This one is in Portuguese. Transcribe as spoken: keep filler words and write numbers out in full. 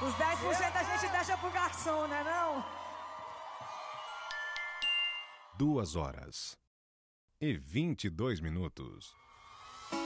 Os dez por cento a gente deixa pro garçom, né não? Duas horas e vinte e dois minutos.